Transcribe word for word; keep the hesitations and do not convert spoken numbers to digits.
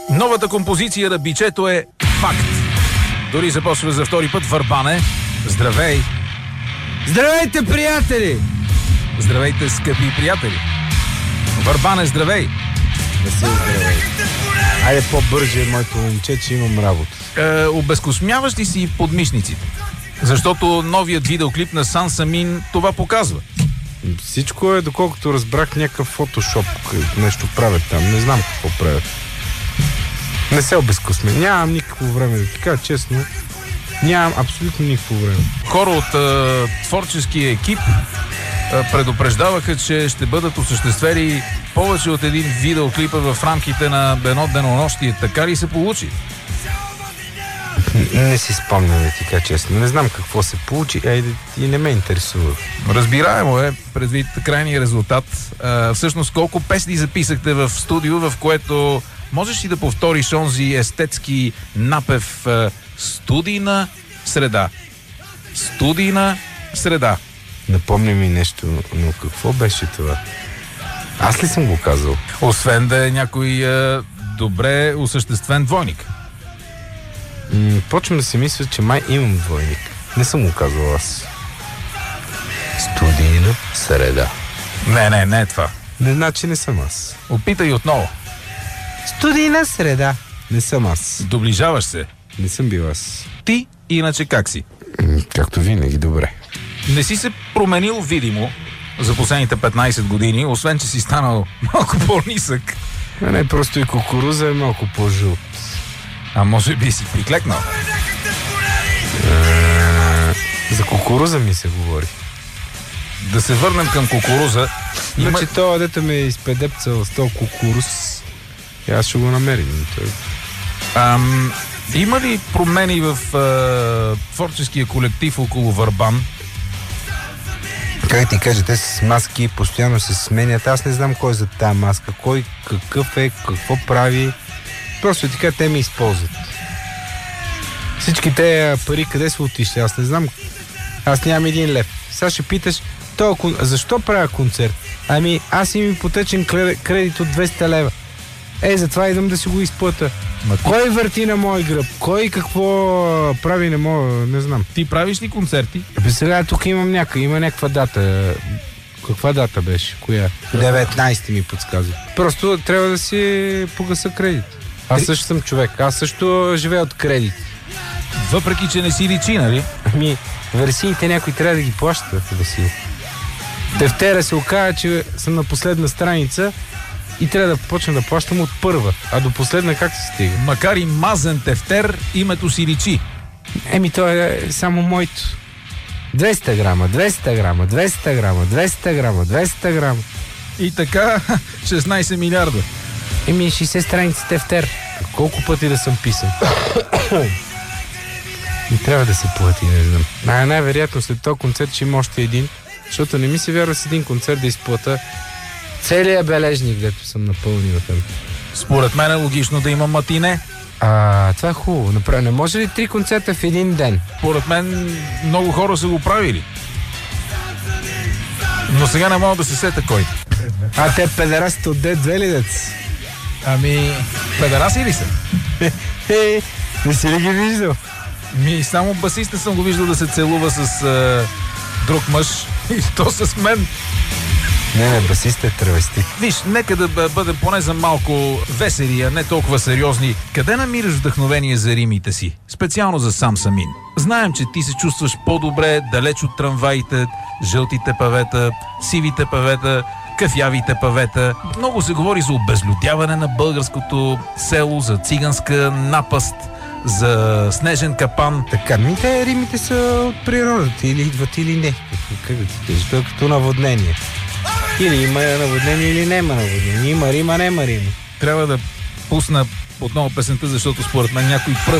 Новата композиция на Бичето е факт. Дори започва за втори път Върбане. Здравей! Здравейте, приятели! Здравейте, скъпи приятели! Върбане, здравей! Да се здравей. Айде по-бърже, моето момче, че имам работа. Е, обезкосмяваш ли си подмишниците? Защото новият видеоклип на Сан Самин това показва. Всичко е, доколкото разбрах, някакъв фотошоп. Нещо правят там. Не знам какво правят. Не се обезкосмя. Нямам никакво време, да ти кажа честно. Нямам абсолютно никакво време. Хора от е, творческия екип е, предупреждаваха, че ще бъдат осъществени повече от един видеоклипа в рамките на едно денонощие. Така ли се получи? Не си спомням, да ти кажа честно. Не знам какво се получи, а и, и не ме интересува. Разбираемо е, предвид крайния резултат. А, всъщност, колко песни записахте в студио, в което можеш ли да повториш онзи естетски напев а, студийна среда? Студийна среда. Напомня ми нещо, но какво беше това? Аз ли съм го казал? Освен да е някой а, добре осъществен двойник. М- почвам да си мисля, че май имам двойник. Не съм го казал аз. Студийна среда. Не, не, не е това. Не, значи не съм аз. Опитай отново. Студийна среда. Не съм аз. Доближаваш се. Не съм бил аз. Ти, иначе как си? М- както винаги, добре. Не си се променил видимо за последните петнайсет години, освен че си станал малко по-нисък. Не, не, просто и кукуруза е малко по-жълт. А може би си приклекнал? Е, за кукуруза ми се говори. Да се върнем към кукуруза. Има... Значи това, дето ме изпедепцал с този кукуруз, и аз ще го намерим. Той... Ам, има ли промени в а, творческия колектив около Върбан? Как ти кажа, те с маски постоянно се сменят. Аз не знам кой е за тази маска, кой какъв е, какво прави. Просто така те ме използват. Всички те пари къде са отишли? Аз не знам. Аз нямам един лев. Сега ще питаш, толкова, защо правя концерт? Ами аз имам ипотечен кредит от двеста лева. Е, затова идвам да си го изплата. Ма ти... Кой върти на мой гръб? Кой какво прави на мой... Не знам. Ти правиш ли концерти? Бе, сега тук имам някаква, има някаква дата. Каква дата беше? Коя? деветнайсети ми подсказва. Просто трябва да си погаса кредит. Аз също съм човек. Аз също живея от кредит. Въпреки, че не си личи, нали? Ами, версиите някой трябва да ги плаща, да си. Тефтера се оказа, че съм на последна страница и трябва да почна да плащам от първа. А до последна как се стига? Макар и мазен тефтер, името си личи. Еми, то е само моето. двеста грама, двеста грама, двеста грама, двеста грама, двеста грама. И така, шестнайсет милиарда. Еми, шейсет страници тефтер. Колко пъти да съм писан? И трябва да се плати, не знам. Най- най-вероятно след този концерт ще има още един, защото не ми се вярва с един концерт да изплата целият бележник, дето съм напълнил там. Според мен е логично да има матине. А, това е хубаво. Направо, не може ли три концерта в един ден? Според мен много хора са го правили. Но сега не мога да се сета кой. А те педерасите от Д две ли дец? Ами, педераси ли са? Е, не си ли ги виждал? Ми, само басиста съм го виждал да се целува с а, друг мъж. И то с мен. Не, не, басиста е травести. Виж, нека да бъдем поне за малко весели, а не толкова сериозни. Къде намираш вдъхновение за римите си? Специално за Сан Самин. Знаем, че ти се чувстваш по-добре далеч от трамваите, жълтите павета, сивите павета, кафявите павета. Много се говори за обезлюдяване на българското село, за циганска напаст, за снежен капан. Така, ми те римите са от природата, или идват, или не. Как да ти кажа, това е като наводнение. Или има наводнение, или няма наводнение. Има Рима, няма Рима. Трябва да пусна отново песента, защото според мен някой пръв